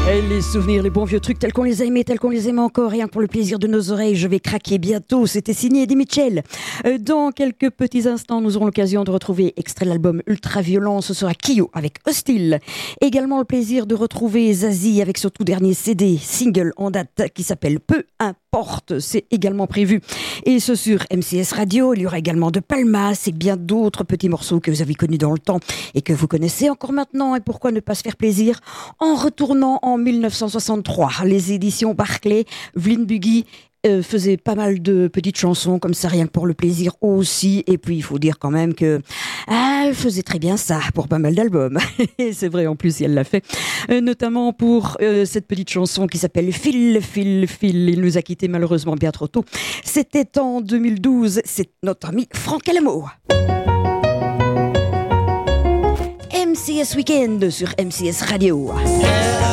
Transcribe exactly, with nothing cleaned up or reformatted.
Et les souvenirs, les bons vieux trucs tels qu'on les a aimés, tels qu'on les aimait encore, rien que pour le plaisir de nos oreilles, je vais craquer bientôt. C'était signé Eddie Mitchell. Euh, dans quelques petits instants, nous aurons l'occasion de retrouver extrait de l'album Ultra Violent. Ce sera Kyo avec Hostile. Également le plaisir de retrouver Zazie avec son tout dernier C D, single en date qui s'appelle Peu importe. C'est également prévu. Et ce sur M C S Radio. Il y aura également de Palmas et bien d'autres petits morceaux que vous avez connus dans le temps et que vous connaissez encore maintenant. Et pourquoi ne pas se faire plaisir en retournant en mille neuf cent soixante-trois. Les éditions Barclay, Vlyn Buggy euh, faisait pas mal de petites chansons comme ça, rien que pour le plaisir aussi. Et puis il faut dire quand même que ah, elle faisait très bien ça pour pas mal d'albums. Et c'est vrai, en plus elle l'a fait, euh, notamment pour euh, cette petite chanson qui s'appelle Phil, Phil, Phil. Il nous a quittés malheureusement bien trop tôt. C'était en deux mille douze. C'est notre ami Franck Alamo. M C S Weekend sur M C S Radio.